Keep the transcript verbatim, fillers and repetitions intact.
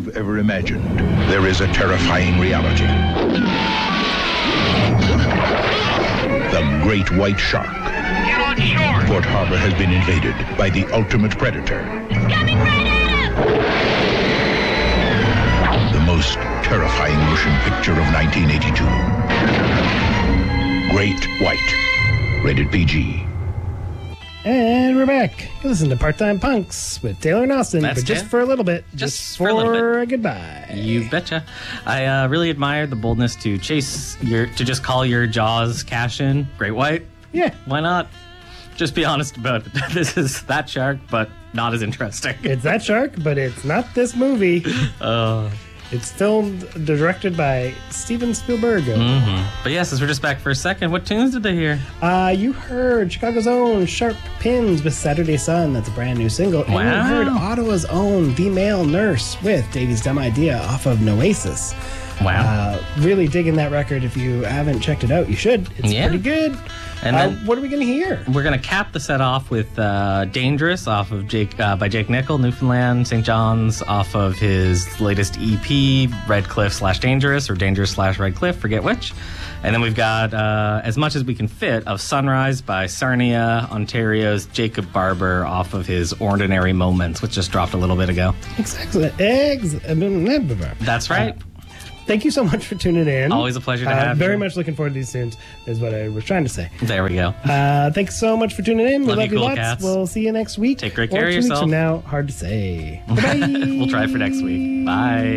you've ever imagined, there is a terrifying reality. The Great White Shark. Get on shore! Port Harbor has been invaded by the ultimate predator. It's coming right at him! The most terrifying motion picture of nineteen eighty-two. Great White. Rated P G. And we're back. You listen to Part-Time Punks with Taylor and Austin, That's but just Taylor. for a little bit. Just Just, for for a little bit. a goodbye. You betcha. I uh, really admired the boldness to chase your, to just call your Jaws cash in Great White. Yeah. Why not? Just be honest about it. This is that shark, but not as interesting. It's that shark, but it's not this movie. Uh, It's filmed, directed by Steven Spielberg. mhm. But yes, as we're just back for a second, what tunes did they hear? Uh, you heard Chicago's own Sharp Pins with Saturday Sun. That's a brand new single. And Wow. you heard Ottawa's own The Male Nurse with Davy's Dumb Idea off of Noasis. Wow. Uh, really digging that record. If you haven't checked it out, you should. It's Yeah. pretty good. And uh, then- what are we going to hear? We're gonna cap the set off with uh, "Dangerous" off of Jake uh, by Jake Nickel, Newfoundland, Saint John's, off of his latest E P, Redcliffe slash Dangerous or Dangerous slash Redcliffe, forget which. And then we've got uh, As Much as We Can Fit of "Sunrise" by Sarnia, Ontario's Jacob Barber, off of his "Ordinary Moments," which just dropped a little bit ago. Exactly. Eggs. That's right. Thank you so much for tuning in. Always a pleasure to Uh, have Very you. much looking forward to these tunes, is what I was trying to say. There we go. Uh, thanks so much for tuning in. We Love love, you, you cool lots. cats. We'll see you next week. Take great or care of two weeks yourself. from now. Hard to say. Bye. We'll try for next week. Bye.